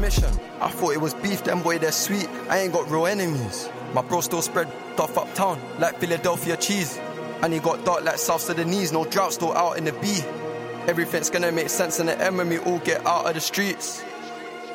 mission. I thought it was beef, them boy, they're sweet. I ain't got real enemies. My bro still spread stuff uptown, like Philadelphia cheese. And he got dark like South Sudanese, no drought still out in the B. Everything's gonna make sense in the end when we all get out of the streets.